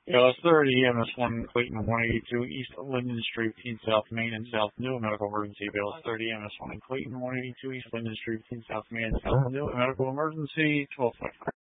ALS 30, MS1 Clayton 182 East Linden Street, Teen South Main and South New, medical emergency. ALS 30, MS1 Clayton 182 East Linden Street, Teen South Main and South New, medical emergency, 12.5.